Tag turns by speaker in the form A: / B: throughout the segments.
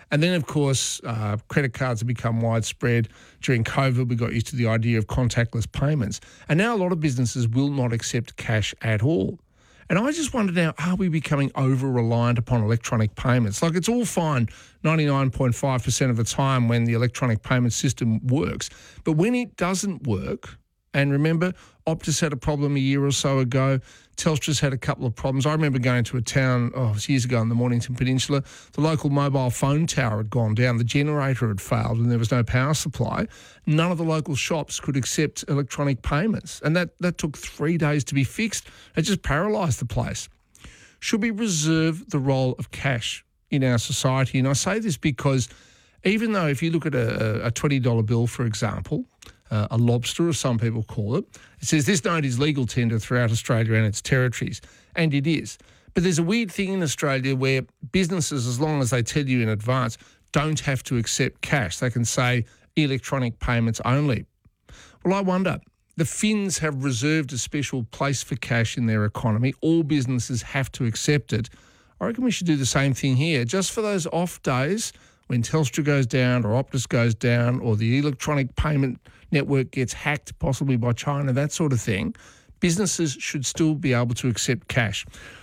A: And then, of course, credit cards have become widespread. During COVID, we got used to the idea of contactless payments. And now a lot of businesses will not accept cash at all. And I just wonder now, are we becoming over-reliant upon electronic payments? Like, it's all fine 99.5% of the time when the electronic payment system works. But when it doesn't work, and remember, Optus had a problem a year or so ago. Telstra's had a couple of problems. I remember going to a town, it was years ago in the Mornington Peninsula. The local mobile phone tower had gone down. The generator had failed and there was no power supply. None of the local shops could accept electronic payments. And that took 3 days to be fixed. It just paralysed the place. Should we reserve the role of cash in our society? And I say this because even though if you look at a $20 bill, for example, a lobster, as some people call it, it says this note is legal tender throughout Australia and its territories, and it is. But there's a weird thing in Australia where businesses, as long as they tell you in advance, don't have to accept cash. They can say electronic payments only. Well, I wonder, the Finns have reserved a special place for cash in their economy. All businesses have to accept it. I reckon we should do the same thing here, just for those off days when Telstra goes down or Optus goes down or the electronic payment network gets hacked, possibly by China, that sort of thing. Businesses should still be able to accept cash.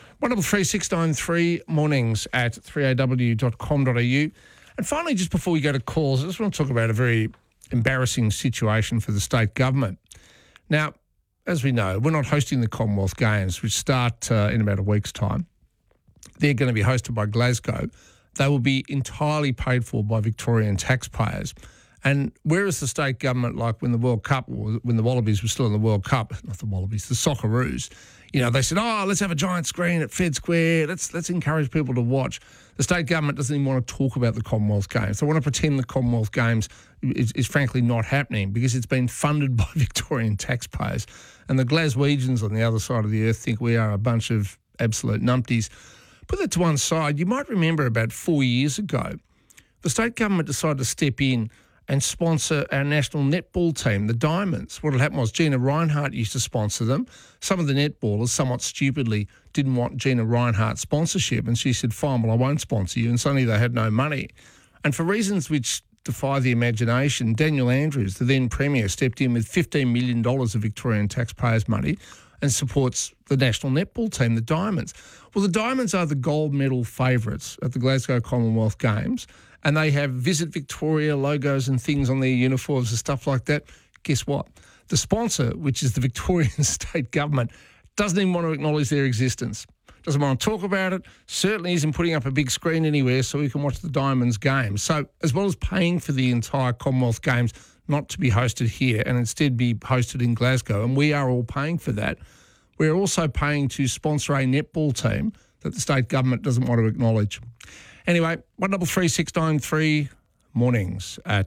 A: 133693 mornings at 3aw.com.au. And finally, just before we go to calls, I just want to talk about a very embarrassing situation for the state government. Now, as we know, we're not hosting the Commonwealth Games, which start in about a week's time. They're going to be hosted by Glasgow. They will be entirely paid for by Victorian taxpayers. And whereas the state government, like when the World Cup, or when the Wallabies were still in the World Cup, not the Wallabies, the Socceroos, they said, let's have a giant screen at Fed Square, let's encourage people to watch. The state government doesn't even want to talk about the Commonwealth Games. They want to pretend the Commonwealth Games is frankly not happening because it's been funded by Victorian taxpayers. And the Glaswegians on the other side of the earth think we are a bunch of absolute numpties. Put that to one side. You might remember about 4 years ago, the state government decided to step in and sponsor our national netball team, the Diamonds. What had happened was Gina Reinhart used to sponsor them. Some of the netballers, somewhat stupidly, didn't want Gina Reinhart's sponsorship, and she said, fine, well, I won't sponsor you, and suddenly they had no money. And for reasons which defy the imagination, Daniel Andrews, the then Premier, stepped in with $15 million of Victorian taxpayers' money and supports the national netball team, the Diamonds. Well, the Diamonds are the gold medal favourites at the Glasgow Commonwealth Games, and they have Visit Victoria logos and things on their uniforms and stuff like that. Guess what? The sponsor, which is the Victorian state government, doesn't even want to acknowledge their existence. Doesn't want to talk about it, certainly isn't putting up a big screen anywhere so we can watch the Diamonds game. So as well as paying for the entire Commonwealth Games not to be hosted here and instead be hosted in Glasgow, and we are all paying for that, we're also paying to sponsor a netball team that the state government doesn't want to acknowledge. Anyway, 133693 mornings at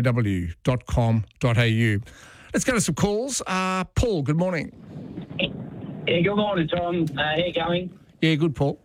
A: 3aw.com.au. Let's go to some calls. Paul, good morning.
B: Yeah, good morning, Tom. How you going?
A: Yeah, good, Paul.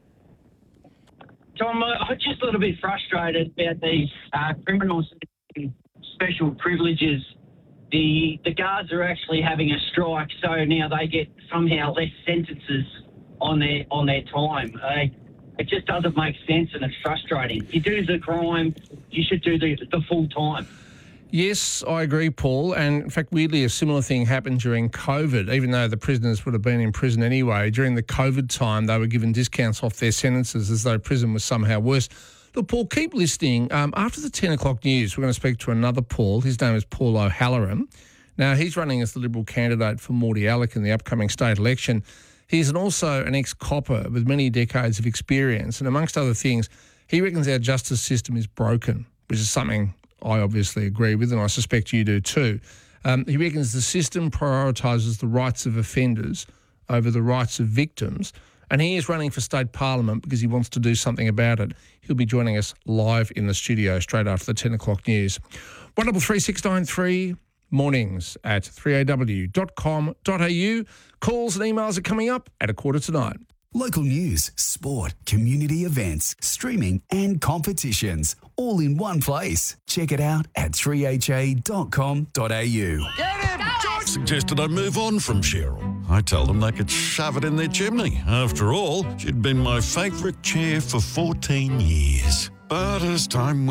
B: Tom, I'm just a little bit frustrated about these criminals and special privileges. The guards are actually having a strike, so now they get somehow less sentences on their time. It just doesn't make sense, and it's frustrating. You do the crime, you should do the full time.
A: Yes, I agree, Paul. And in fact, weirdly, a similar thing happened during COVID. Even though the prisoners would have been in prison anyway, during the COVID time, they were given discounts off their sentences as though prison was somehow worse. Look, Paul, keep listening. After the 10 o'clock news, we're going to speak to another Paul. His name is Paul O'Halloran. Now, he's running as the Liberal candidate for Mordialloc in the upcoming state election. He's also an ex-copper with many decades of experience. And amongst other things, he reckons our justice system is broken, which is something I obviously agree with, and I suspect you do too. He reckons the system prioritises the rights of offenders over the rights of victims, and he is running for state parliament because he wants to do something about it. He'll be joining us live in the studio straight after the 10 o'clock news. 133693 mornings at 3aw.com.au. Calls and emails are coming up at 9:15.
C: Local news, sport, community events, streaming and competitions, all in one place. Check it out at 3ha.com.au.
D: George suggested I move on from Cheryl. I told them they could shove it in their chimney. After all, she'd been my favourite chair for 14 years. But as time